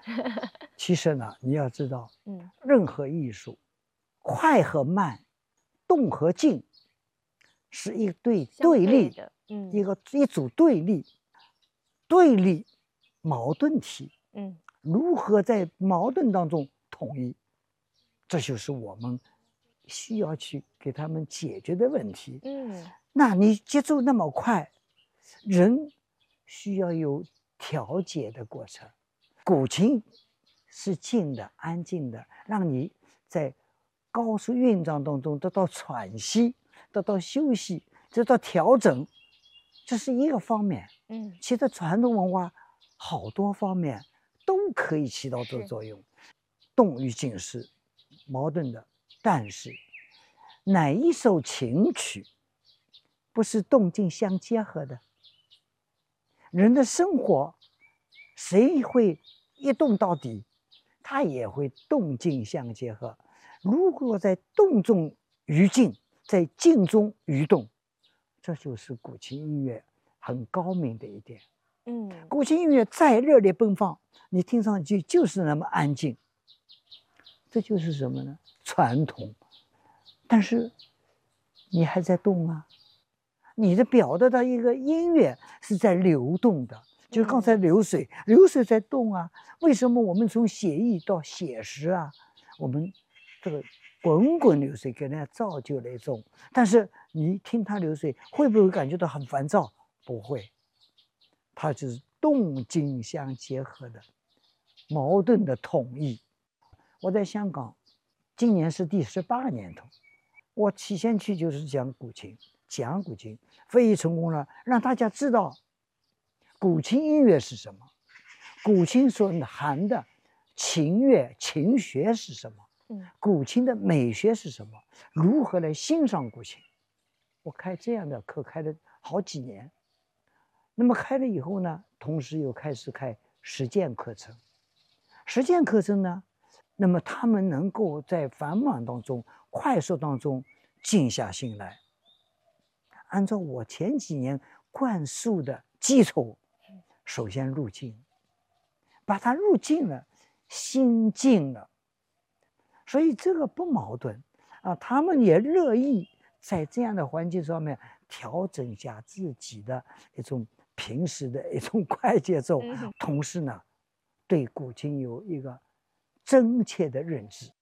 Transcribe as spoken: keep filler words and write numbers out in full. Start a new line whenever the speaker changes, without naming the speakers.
其实呢，你要知道，
嗯，
任何艺术，快和慢，动和静，是一对
相
对立，
对的，嗯
一个一组对立，对立矛盾体，
嗯
如何在矛盾当中统一，这就是我们需要去给他们解决的问题。
嗯，
那你节奏那么快，人需要有调节的过程。古琴是静的、安静的，让你在高速运转当中得到喘息、得到休息、得到调整，这是一个方面。
嗯，
其实传统文化好多方面都可以起到这个
是，
作用。动与静是矛盾的，但是哪一首琴曲不是动静相结合的？人的生活，谁会一动到底？他也会动静相结合。如果在动中于静，在静中于动，这就是古琴音乐很高明的一点。
嗯
古琴音乐再热烈奔放，你听上去就是那么安静。这就是什么呢？传统。但是你还在动啊，你的表达的一个音乐是在流动的，就刚才
嗯
流水，流水在动啊。为什么我们从写意到写实啊？我们这个滚滚流水给人家造就了一种，但是你听它流水，会不会感觉到很烦躁？不会，它就是动静相结合的矛盾的统一。我在香港，今年是第十八个年头。我起先去就是讲古琴，讲古琴，非常成功了，让大家知道古琴音乐是什么，古琴所含的琴乐、琴学是什么，
嗯
古琴的美学是什么，如何来欣赏古琴。我开这样的课开了好几年，那么开了以后呢，同时又开始开实践课程。实践课程呢，那么他们能够在繁忙当中、快速当中静下心来，按照我前几年灌输的基础，首先入静，把它入静了，心静了，所以这个不矛盾啊。他们也乐意在这样的环境上面调整一下自己的一种平时的一种快节奏，
嗯
同时呢，对古琴有一个真切的认知。